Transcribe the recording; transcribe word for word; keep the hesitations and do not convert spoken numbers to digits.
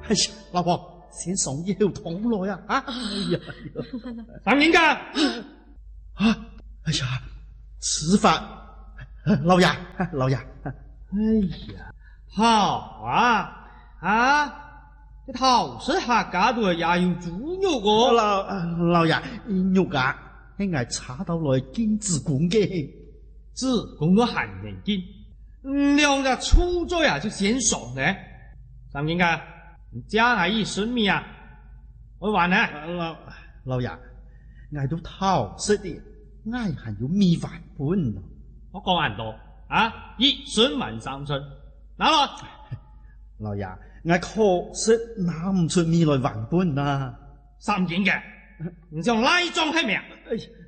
哎呀，老婆，先送腰痛来呀！啊，哎呀， 上人家啊，哎呀，吃饭，老爷，老爷，哎呀， 好啊啊！这头是客家度也有猪肉个， 老老爷，肉架，迄挨查到来见子贡嘅， 子贡都很人见，嗯，两个出咗呀就先送咧。上人家，你家下一顺命啊？我话呢， 老老爷，挨到头食啲，挨还要米饭本咯。 我讲很多啊，一顺问三顺，拿来。 老爷，我确实拿唔出米来还本啊！ 三件嘅，唔像拉裝係咩啊？ 哎呀，